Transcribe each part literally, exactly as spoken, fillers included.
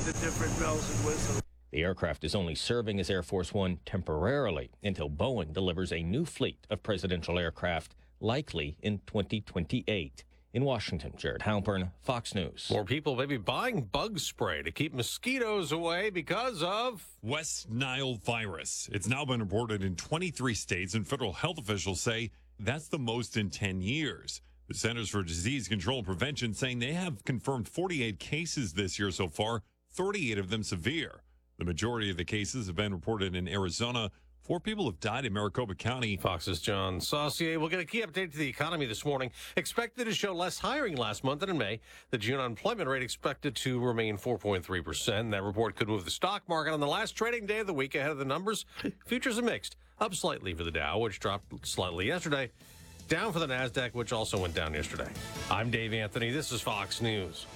the different bells and whistles. The aircraft is only serving as Air Force One temporarily until Boeing delivers a new fleet of presidential aircraft, likely in twenty twenty-eight. In Washington, Jared Halpern, Fox News. More people may be buying bug spray to keep mosquitoes away because of West Nile virus. It's now been reported in twenty-three states, and federal health officials say that's the most in ten years. The Centers for Disease Control and Prevention saying they have confirmed forty-eight cases this year so far, thirty-eight of them severe. The majority of the cases have been reported in Arizona. Four people have died in Maricopa County. Fox's John Saucier. We'll get a key update to the economy this morning. Expected to show less hiring last month than in May. The June unemployment rate expected to remain four point three percent. That report could move the stock market on the last trading day of the week ahead of the numbers. Futures are mixed. Up slightly for the Dow, which dropped slightly yesterday. Down for the NASDAQ, which also went down yesterday. I'm Dave Anthony. This is Fox News.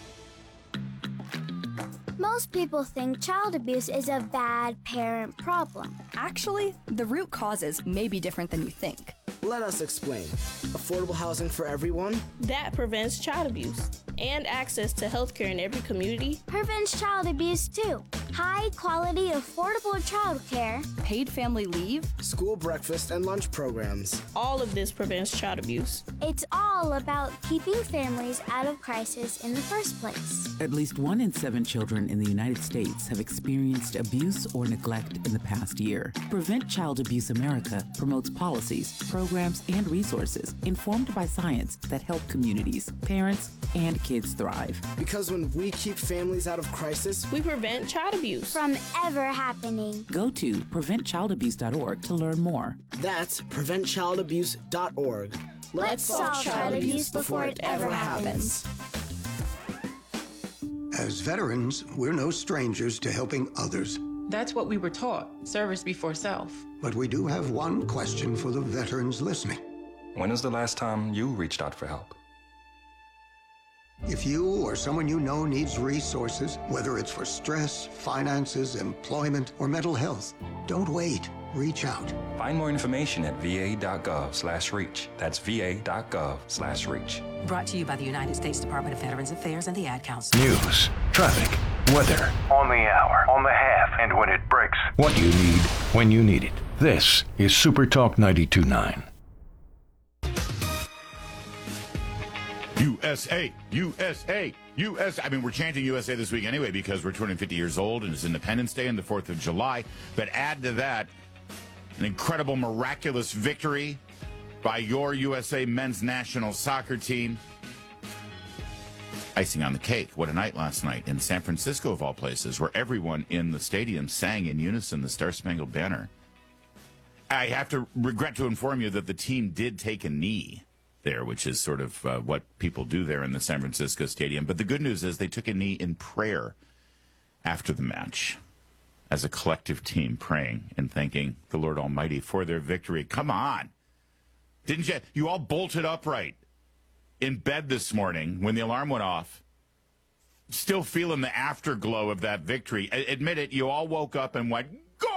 Most people think child abuse is a bad parent problem. Actually, the root causes may be different than you think. Let us explain. Affordable housing for everyone? That prevents child abuse. And access to health care in every community. Prevents child abuse too. High quality, affordable child care. Paid family leave. School breakfast and lunch programs. All of this prevents child abuse. It's all about keeping families out of crisis in the first place. At least one in seven children in the United States have experienced abuse or neglect in the past year. Prevent Child Abuse America promotes policies, programs, and resources informed by science that help communities, parents, and kids thrive. Because when we keep families out of crisis, we prevent child abuse from ever happening. Go to prevent child abuse dot org to learn more. That's prevent child abuse dot org. Let's solve child abuse before it ever happens. As veterans, we're no strangers to helping others. That's what we were taught, service before self. But we do have one question for the veterans listening. When is the last time you reached out for help? If you or someone you know needs resources, whether it's for stress, finances, employment, or mental health, don't wait. Reach out. Find more information at v a dot gov slash reach. That's v a dot gov slash reach. Brought to you by the United States Department of Veterans Affairs and the Ad Council. News, traffic, weather. On the hour, on the half, and when it breaks. What you need, when you need it. This is Super Talk ninety-two point nine. U S A, U S A, U S A. I mean, we're chanting U S A this week anyway because we're two hundred fifty years old and it's Independence Day and the fourth of July. But add to that an incredible, miraculous victory by your U S A men's national soccer team. Icing on the cake. What a night last night in San Francisco, of all places, where everyone in the stadium sang in unison the Star Spangled Banner. I have to regret to inform you that the team did take a knee there, which is sort of uh, what people do there in the San Francisco stadium. But the good news is they took a knee in prayer after the match as a collective team, praying and thanking the Lord Almighty for their victory. Come on. Didn't you? You all bolted upright in bed this morning when the alarm went off, still feeling the afterglow of that victory. A- admit it, you all woke up and went,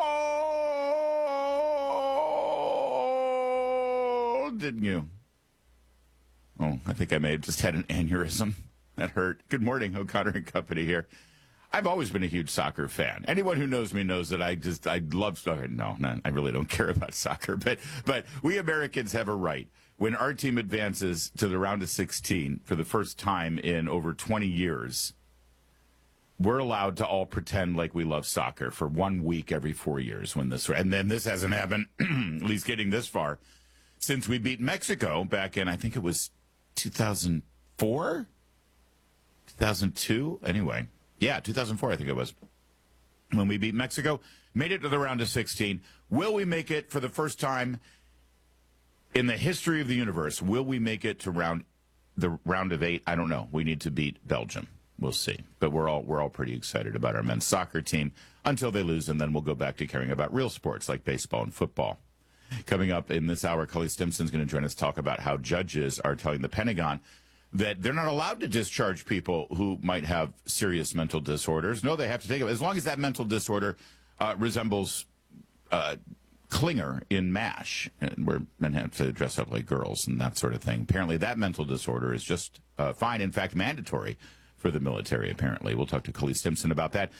goal! Didn't you? Oh, I think I may have just had an aneurysm. That hurt. Good morning, O'Connor and Company here. I've always been a huge soccer fan. Anyone who knows me knows that I just, I love soccer. No, no, I really don't care about soccer. But, but we Americans have a right. When our team advances to the round of sixteen for the first time in over twenty years, we're allowed to all pretend like we love soccer for one week every four years. When this, and then this hasn't happened, at least getting this far, since we beat Mexico back in, I think it was two thousand four, two thousand two, anyway. Yeah, two thousand four, I think it was, when we beat Mexico. Made it to the round of sixteen. Will we make it for the first time in the history of the universe? Will we make it to round the round of eight? I don't know. We need to beat Belgium. We'll see. But we're all we're all pretty excited about our men's soccer team until they lose, and then we'll go back to caring about real sports like baseball and football. Coming up in this hour, Cully Stimson's going to join us to talk about how judges are telling the Pentagon that they're not allowed to discharge people who might have serious mental disorders. No, they have to take it. As long as that mental disorder uh, resembles uh, Klinger in MASH, where men have to dress up like girls and that sort of thing. Apparently that mental disorder is just uh, fine, in fact, mandatory for the military, apparently. We'll talk to Cully Stimson about that.